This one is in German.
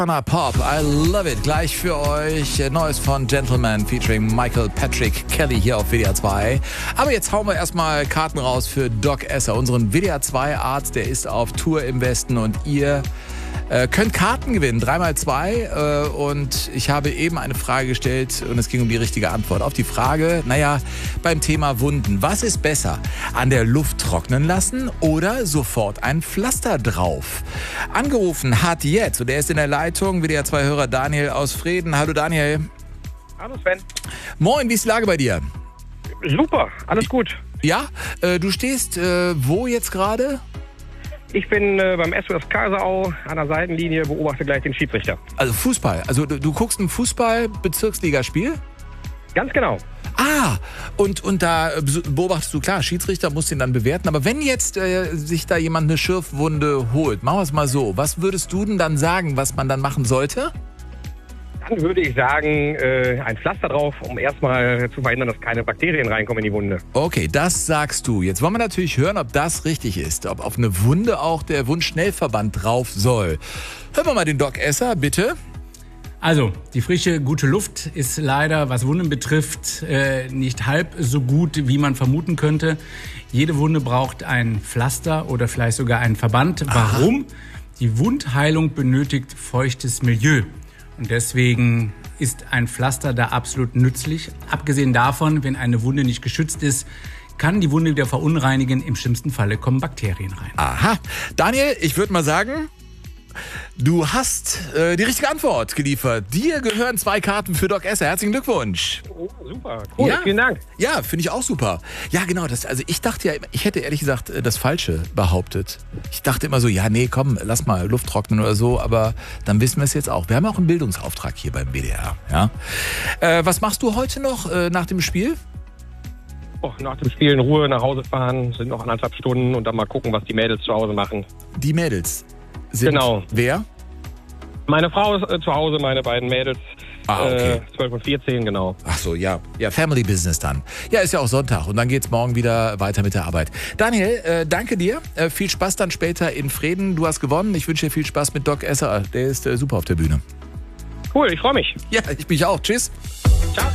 Pop, I love it. Gleich für euch Neues von Gentleman featuring Michael Patrick Kelly hier auf WDR 2. Aber jetzt hauen wir erstmal Karten raus für Doc Esser, unseren WDR 2 Arzt. Der ist auf Tour im Westen und ihr könnt Karten gewinnen, 3x2. Und ich habe eben eine Frage gestellt und es ging um die richtige Antwort. Auf die Frage, beim Thema Wunden. Was ist besser? An der Luft trocknen lassen oder sofort ein Pflaster drauf? Angerufen hat jetzt, und er ist in der Leitung, WDR 2-Hörer Daniel aus Vreden. Hallo Daniel. Hallo Sven. Moin, wie ist die Lage bei dir? Super, alles gut. Ja, du stehst wo jetzt gerade? Ich bin beim SuS Kaiserau an der Seitenlinie, beobachte gleich den Schiedsrichter. Also Fußball. Also du guckst ein Fußball-Bezirksligaspiel? Ganz genau. Ah, und da beobachtest du, klar, Schiedsrichter muss den dann bewerten. Aber wenn jetzt sich da jemand eine Schürfwunde holt, machen wir es mal so. Was würdest du denn dann sagen, was man dann machen sollte? Dann würde ich sagen, ein Pflaster drauf, um erstmal zu verhindern, dass keine Bakterien reinkommen in die Wunde. Okay, das sagst du. Jetzt wollen wir natürlich hören, ob das richtig ist. Ob auf eine Wunde auch der Wundschnellverband drauf soll. Hören wir mal den Doc Esser, bitte. Also, die frische, gute Luft ist leider, was Wunden betrifft, nicht halb so gut, wie man vermuten könnte. Jede Wunde braucht ein Pflaster oder vielleicht sogar einen Verband. Aha. Warum? Die Wundheilung benötigt feuchtes Milieu. Und deswegen ist ein Pflaster da absolut nützlich. Abgesehen davon, wenn eine Wunde nicht geschützt ist, kann die Wunde wieder verunreinigen. Im schlimmsten Falle kommen Bakterien rein. Aha. Daniel, ich würde mal sagen, du hast die richtige Antwort geliefert. Dir gehören 2 Karten für Doc Esser. Herzlichen Glückwunsch. Oh, super, cool, Ja. Vielen Dank. Ja, finde ich auch super. Ja, genau. Ich dachte ja, ich hätte ehrlich gesagt das Falsche behauptet. Ich dachte immer so, ja, nee, komm, lass mal Luft trocknen oder so. Aber dann wissen wir es jetzt auch. Wir haben auch einen Bildungsauftrag hier beim WDR. Ja? Was machst du heute noch nach dem Spiel? Nach dem Spiel in Ruhe nach Hause fahren, sind noch 1,5 Stunden und dann mal gucken, was die Mädels zu Hause machen. Die Mädels sind Genau. wer? Meine Frau ist zu Hause, meine beiden Mädels, Okay. 12 und 14, genau. Ach so, ja. Ja, Family Business dann. Ja, ist ja auch Sonntag und dann geht's morgen wieder weiter mit der Arbeit. Daniel, danke dir. Viel Spaß dann später in Vreden. Du hast gewonnen. Ich wünsche dir viel Spaß mit Doc Esser. Der ist super auf der Bühne. Cool, ich freue mich. Ja, ich mich auch. Tschüss. Ciao.